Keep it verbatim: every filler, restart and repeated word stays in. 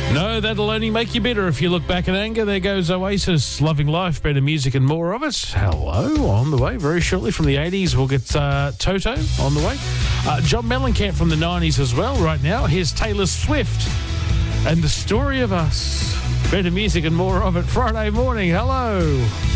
No, that'll only make you bitter if you look back in anger. There goes Oasis, Loving Life, better music and more of it. Hello, on the way. Very shortly from the eighties, we'll get uh, Toto on the way. Uh, John Mellencamp from the nineties as well right now. Here's Taylor Swift and The Story of Us. Better music and more of it Friday morning. Hello.